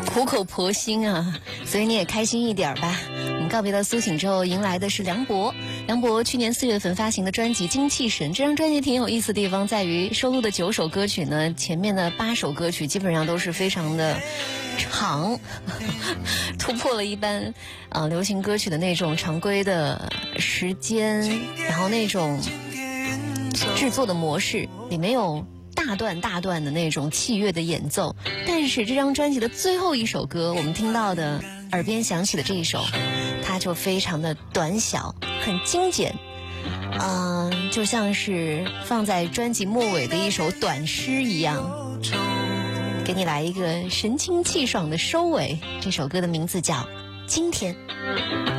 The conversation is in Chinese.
苦口婆心啊，所以你也开心一点吧。我们告别了苏醒之后，迎来的是梁博。梁博去年4月份发行的专辑《精气神》，这张专辑挺有意思的地方在于收录的9首歌曲呢，前面的8首歌曲基本上都是非常的长，突破了一般流行歌曲的那种常规的时间，然后那种制作的模式，里面有大段的那种器乐的演奏，但是这张专辑的最后一首歌，我们听到的耳边响起的这一首，它就非常的短小，很精简，就像是放在专辑末尾的一首短诗一样，给你来一个神清气爽的收尾。这首歌的名字叫《今天》。